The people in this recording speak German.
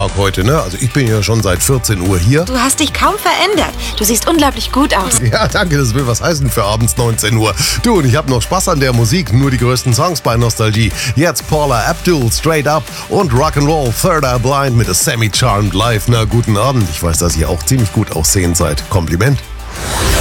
Tag heute, ne? Also ich bin ja schon seit 14 Uhr hier. Du hast dich kaum verändert. Du siehst unglaublich gut aus. Ja, danke, das will was heißen für abends 19 Uhr. Du, und ich habe noch Spaß an der Musik, nur die größten Songs bei Nostalgie. Jetzt Paula Abdul, Straight Up und Rock'n'Roll, Third Eye Blind mit A Semi-Charmed Life. Na, guten Abend. Ich weiß, dass ihr auch ziemlich gut aussehend seid. Kompliment.